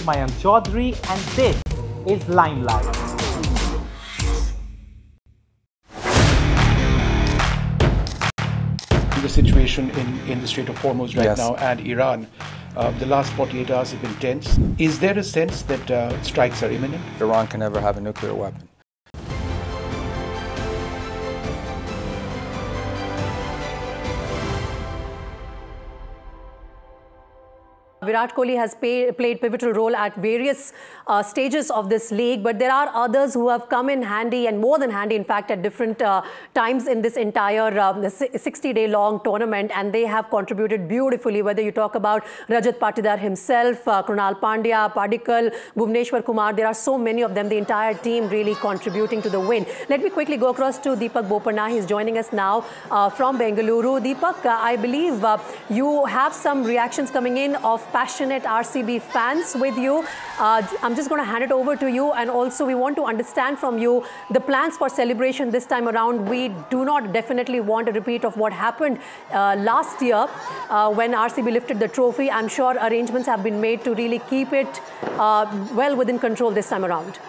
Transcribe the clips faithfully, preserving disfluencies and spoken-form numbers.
Mayank Chaudhary, and this is Limelight. The situation in, in the Strait of Hormuz right Yes. now and Iran, uh, the last forty-eight hours have been tense. Is there a sense that uh, strikes are imminent? Iran can never have a nuclear weapon. Virat Kohli has pay, played pivotal role at various uh, stages of this league, but there are others who have come in handy, and more than handy, in fact, at different uh, times in this entire sixty-day-long tournament, and they have contributed beautifully, whether you talk about Rajat Patidar himself, uh, Krunal Pandya, Padikkal, Bhuvneshwar Kumar. There are so many of them, the entire team really contributing to the win. Let me quickly go across to Deepak Bopanna. He's joining us now uh, from Bengaluru. Deepak, uh, I believe uh, you have some reactions coming in of passionate R C B fans with you. Uh, I'm just going to hand it over to you, and also we want to understand from you the plans for celebration this time around. We do not definitely want a repeat of what happened uh, last year uh, when R C B lifted the trophy. I'm sure arrangements have been made to really keep it uh, well within control this time around.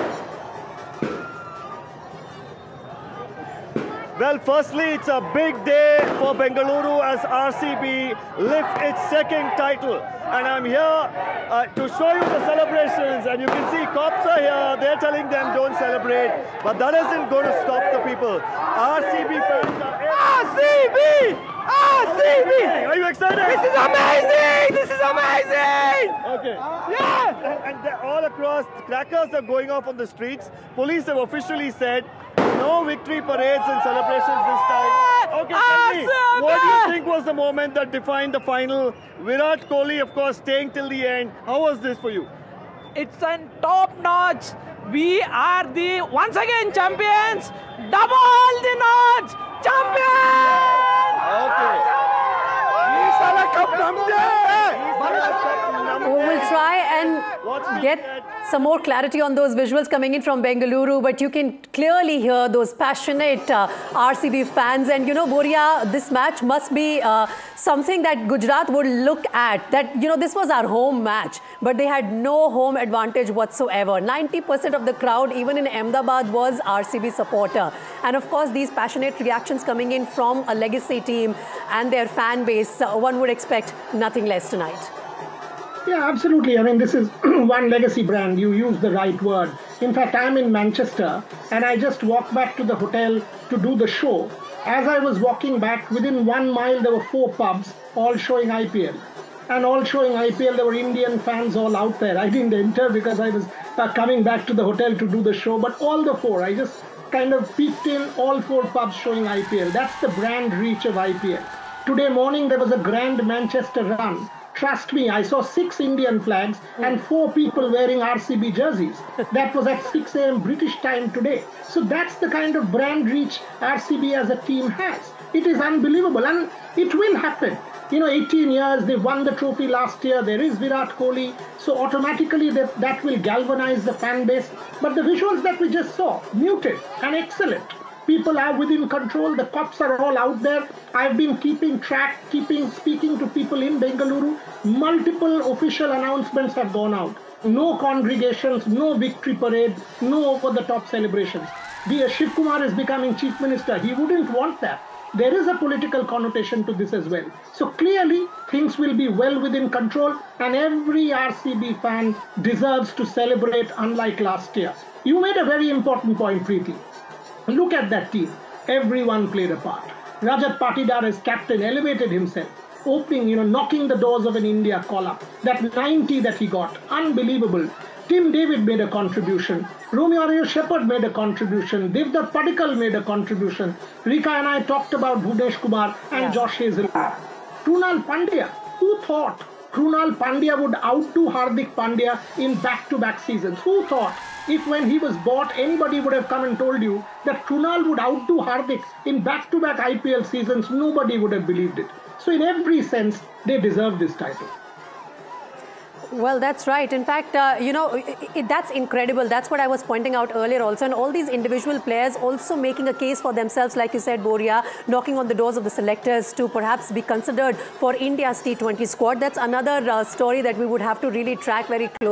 Well, firstly, it's a big day for Bengaluru as R C B lift its second title. And I'm here uh, to show you the celebrations. And you can see cops are here. They're telling them don't celebrate. But that isn't going to stop the people. R C B fans are... R C B! R C B! Are you excited? This is amazing! This is amazing! Okay. Yeah! And, and they're all across, crackers are going off on the streets. Police have officially said no victory parades and celebrations this time. Okay, tell me, what do you think was the moment that defined the final? Virat Kohli, of course, staying till the end. How was this for you? It's a top notch. We are the, once again, champions. Double the notch. Champions! Okay. We'll try and get some more clarity on those visuals coming in from Bengaluru, but you can clearly hear those passionate uh, R C B fans. And you know, Boria, this match must be uh, something that Gujarat would look at. That, you know, this was our home match, but they had no home advantage whatsoever. ninety percent of the crowd, even in Ahmedabad, was R C B supporter. And of course, these passionate reactions coming in from a legacy team and their fan base, uh, one would expect nothing less tonight. Yeah, absolutely. I mean, this is one legacy brand. You use the right word. In fact, I'm in Manchester and I just walked back to the hotel to do the show. As I was walking back, within one mile, there were four pubs, all showing I P L. And all showing I P L, there were Indian fans all out there. I didn't enter because I was uh, coming back to the hotel to do the show. But all the four, I just kind of peeked in, all four pubs showing I P L. That's the brand reach of I P L. Today morning, there was a grand Manchester run. Trust me, I saw six Indian flags and four people wearing R C B jerseys. That was at six A M British time today. So that's the kind of brand reach R C B as a team has. It is unbelievable, and it will happen. You know, eighteen years, they won the trophy last year. There is Virat Kohli. So automatically that, that will galvanize the fan base. But the visuals that we just saw, muted and excellent. People are within control. The cops are all out there. I've been keeping track, keeping speaking to people in Bengaluru. Multiple official announcements have gone out. No congregations, no victory parade, no over-the-top celebrations. The Shiv Kumar is becoming chief minister. He wouldn't want that. There is a political connotation to this as well. So clearly, things will be well within control, and every R C B fan deserves to celebrate unlike last year. You made a very important point, Preeti. Look at that team. Everyone played a part. Rajat Patidar as captain elevated himself, opening, you know, knocking the doors of an India call-up. That ninety that he got, unbelievable. Tim David made a contribution. Romeo Ariel-Shepherd made a contribution. Devdutt Padikkal made a contribution. Rika and I talked about Bhuvneshwar Kumar and yeah. Josh Hazlewood. Krunal Pandya, who thought Krunal Pandya would outdo Hardik Pandya in back-to-back seasons? Who thought? If when he was bought, anybody would have come and told you that Krunal would outdo Hardik in back-to-back I P L seasons, nobody would have believed it. So in every sense, they deserve this title. Well, that's right. In fact, uh, you know, it, it, that's incredible. That's what I was pointing out earlier also. And all these individual players also making a case for themselves, like you said, Boria, knocking on the doors of the selectors to perhaps be considered for India's T twenty squad. That's another uh, story that we would have to really track very closely.